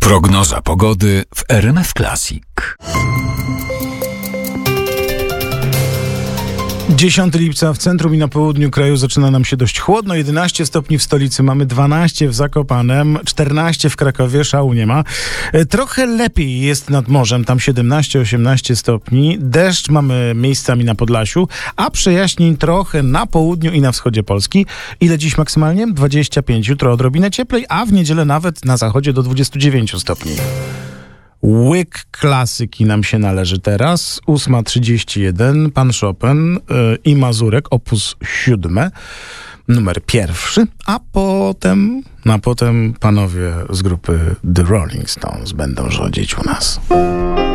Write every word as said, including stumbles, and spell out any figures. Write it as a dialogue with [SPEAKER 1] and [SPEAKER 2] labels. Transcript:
[SPEAKER 1] Prognoza pogody w R M F Classic.
[SPEAKER 2] dziesiątego lipca w centrum i na południu kraju zaczyna nam się dość chłodno. jedenaście stopni w stolicy, mamy dwanaście w Zakopanem, czternaście w Krakowie, szału nie ma. Trochę lepiej jest nad morzem, tam siedemnaście osiemnaście stopni. Deszcz mamy miejscami na Podlasiu, a przejaśnień trochę na południu i na wschodzie Polski. Ile dziś maksymalnie? dwadzieścia pięć. Jutro odrobinę cieplej, a w niedzielę nawet na zachodzie do dwudziestu dziewięciu stopni. Łyk klasyki nam się należy teraz. ósma trzydzieści jeden, pan Chopin yy, i Mazurek, opus siódme, numer pierwszy, a potem, a potem panowie z grupy The Rolling Stones będą rządzić u nas.